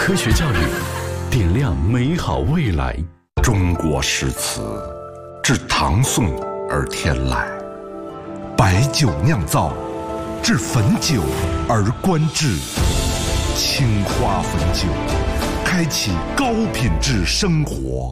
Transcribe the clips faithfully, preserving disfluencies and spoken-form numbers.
科学教育，点亮美好未来。 中国诗词，自唐宋而天来，白酒酿造，至汾酒而观之。青花汾酒，开启高品质生活。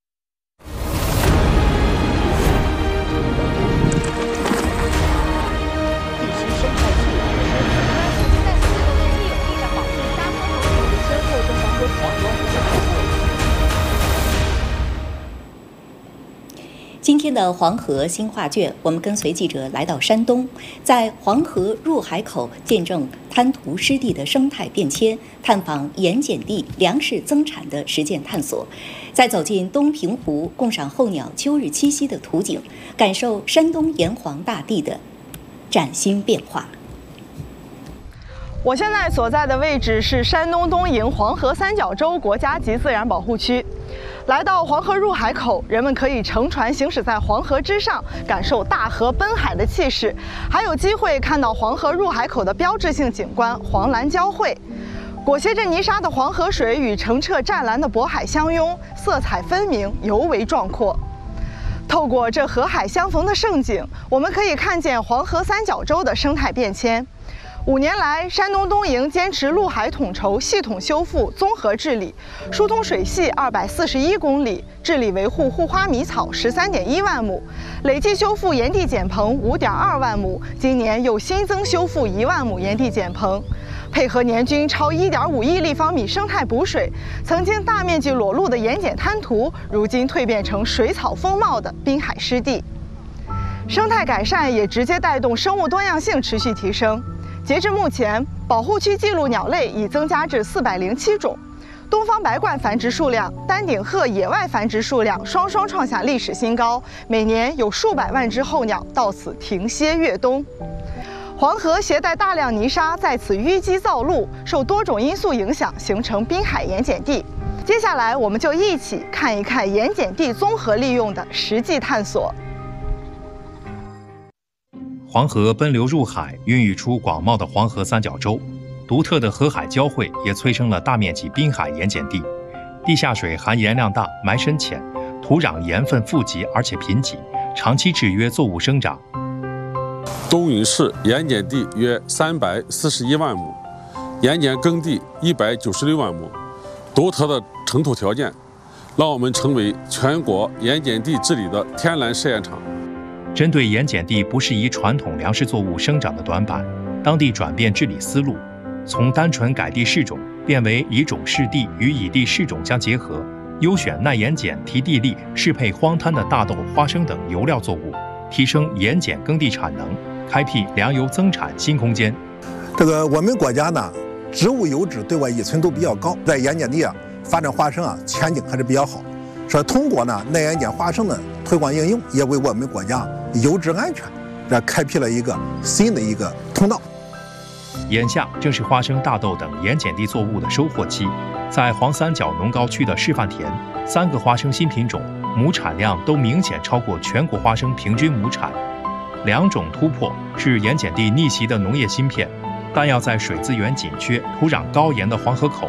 今天的黄河新画卷，我们跟随记者来到山东，在黄河入海口见证滩涂湿地的生态变迁，探访盐碱地粮食增产的实践探索，再走进东平湖，共赏候鸟秋日栖息的图景，感受山东炎黄大地的崭新变化。 我现在所在的位置是山东东营黄河三角洲国家级自然保护区。来到黄河入海口，人们可以乘船行驶在黄河之上，感受大河奔海的气势，还有机会看到黄河入海口的标志性景观黄蓝交汇。裹挟着泥沙的黄河水与澄澈湛蓝的渤海相拥，色彩分明，尤为壮阔。透过这河海相逢的盛景，我们可以看见黄河三角洲的生态变迁。五年来，山东东营坚持陆海统筹、系统修复、综合治理，疏通水系二百四十一公里，治理维护护花迷草十三点一万亩，累计修复盐地碱棚五点二万亩，今年又新增修复一万亩盐地碱棚。配合年均超一点五亿立方米生态补水，曾经大面积裸露的盐碱滩涂，如今蜕变成水草丰茂的滨海湿地。生态改善也直接带动生物多样性持续提升。截至目前，保护区记录鸟类已增加至四百零七种，东方白鹳繁殖数量、丹顶鹤野外繁殖数量双双创下历史新高，每年有数百万只候鸟到此停歇越冬。黄河携带大量泥沙在此淤积造陆，受多种因素影响，形成滨海盐碱地。接下来，我们就一起看一看盐碱地综合利用的实际探索。 黄河奔流入海，孕育出广袤的黄河三角洲，独特的河海交汇也催生了大面积滨海盐碱地。地下水含盐量大，埋深浅，土壤盐分富集而且贫瘠，长期制约作物生长。 东营市盐碱地约三百四十一万亩，盐碱耕地一百九十六万亩，独特的成土条件，让我们成为全国盐碱地治理的天然试验场。 针对盐碱地不适宜传统粮食作物生长的短板，当地转变治理思路，从单纯改地试种变为以种试地与以地试种相结合，优选耐盐碱、提地力、适配荒滩的大豆、花生等油料作物，提升盐碱耕地产能，开辟粮油增产新空间。 这个我们国家呢，植物优质对外依存度比较高，在盐碱地啊发展花生啊前景还是比较好。说通过呢耐盐碱花生的推广应用，也为我们国家优质安全这开辟了一个新的一个通道。 眼下正是花生、大豆等盐碱地作物的收获期，在黄三角农高区的示范田，三个花生新品种亩产量都明显超过全国花生平均亩产。两种突破是盐碱地逆袭的农业芯片，但要在水资源紧缺、土壤高盐的黄河口